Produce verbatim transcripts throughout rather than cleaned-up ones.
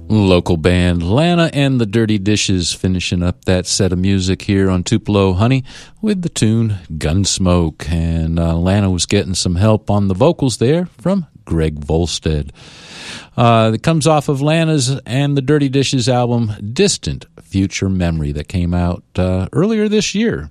Local band Lana and the Dirty Dishes finishing up that set of music here on Tupelo Honey with the tune Gunsmoke. And uh, Lana was getting some help on the vocals there from Greg Volstead. Uh, it comes off of Lana's and the Dirty Dishes album Distant Future Memory that came out uh, earlier this year.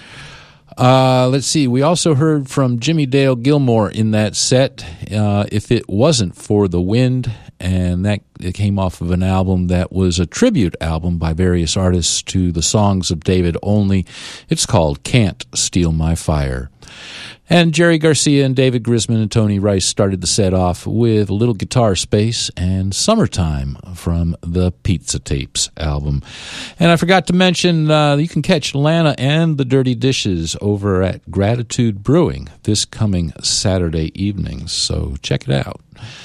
Uh, let's see, we also heard from Jimmy Dale Gilmore in that set, uh, If It Wasn't for the Wind, and that it came off of an album that was a tribute album by various artists to the songs of David Olney. It's called Can't Steal My Fire. And Jerry Garcia and David Grisman and Tony Rice started the set off with a little guitar space and Summertime from the Pizza Tapes album. And I forgot to mention, uh, you can catch Lana and the Dirty Dishes over at Gratitude Brewing this coming Saturday evening, so check it out.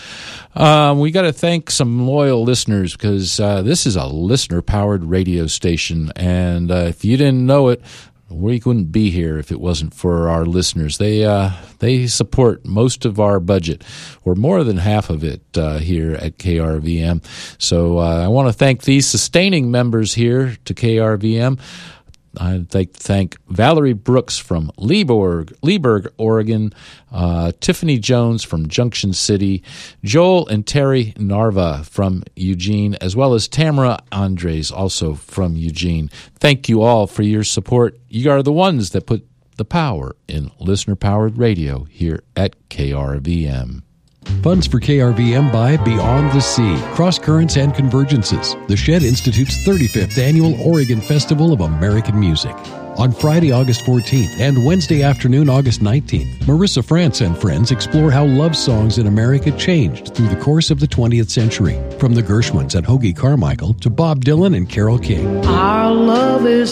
Um, we got to thank some loyal listeners because uh, this is a listener-powered radio station, and uh, if you didn't know it, we wouldn't be here if it wasn't for our listeners. They uh, they support most of our budget, or more than half of it, uh, here at K R V M. So uh, I want to thank these sustaining members here to K R V M. I'd like to thank Valerie Brooks from Leesburg, Leesburg, Oregon, uh, Tiffany Jones from Junction City, Joel and Terry Narva from Eugene, as well as Tamara Andres, also from Eugene. Thank you all for your support. You are the ones that put the power in listener-powered radio here at K R V M. Funds for K R V M by Beyond the Sea, Cross Currents and Convergences, the Shed Institute's thirty-fifth Annual Oregon Festival of American Music. On Friday, August fourteenth and Wednesday afternoon, August nineteenth, Marissa France and friends explore how love songs in America changed through the course of the twentieth century, from the Gershwins and Hoagie Carmichael to Bob Dylan and Carole King. Our love is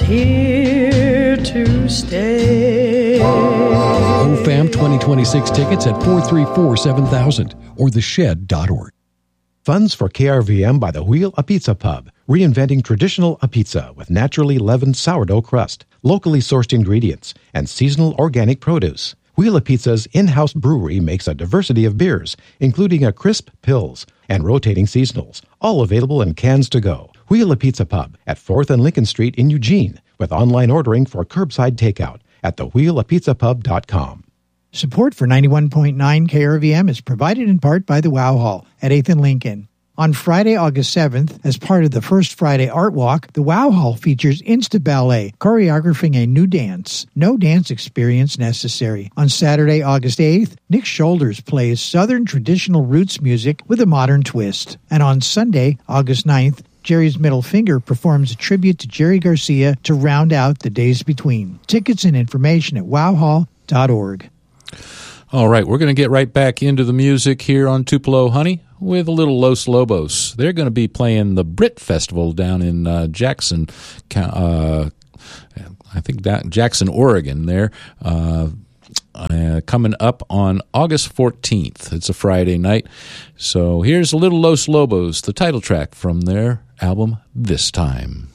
here to stay. O F A M twenty twenty-six tickets at four three four, seven thousand or the shed dot org. Funds for K R V M by the Wheel a Pizza Pub, reinventing traditional a pizza with naturally leavened sourdough crust, locally sourced ingredients, and seasonal organic produce. Wheel a Pizza's in-house brewery makes a diversity of beers, including a crisp Pils and rotating seasonals, all available in cans to go. Wheel a Pizza Pub at fourth and Lincoln Street in Eugene, with online ordering for curbside takeout at the wheel a pizza pub dot com. Support for ninety-one point nine K R V M is provided in part by the Wow Hall at eighth and Lincoln. On Friday, August seventh, as part of the First Friday Art Walk, the Wow Hall features Insta Ballet, choreographing a new dance. No dance experience necessary. On Saturday, August eighth, Nick Shoulders plays Southern traditional roots music with a modern twist. And on Sunday, August ninth, Jerry's Middle Finger performs a tribute to Jerry Garcia to round out the days between. Tickets and information at wow hall dot org. All right, we're going to get right back into the music here on Tupelo Honey with a little Los Lobos. They're going to be playing the Brit Festival down in uh, Jackson, uh, I think that Jackson, Oregon there, uh, uh, coming up on August fourteenth. It's a Friday night. So here's a little Los Lobos, the title track from their album This Time.